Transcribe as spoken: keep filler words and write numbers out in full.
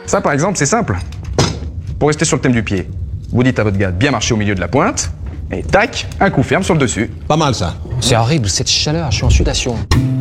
Ça, par exemple, c'est simple. Pour rester sur le thème du pied, vous dites à votre gars de bien marcher au milieu de la pointe, et tac, un coup ferme sur le dessus. Pas mal, ça. C'est horrible, cette chaleur, je suis en sudation.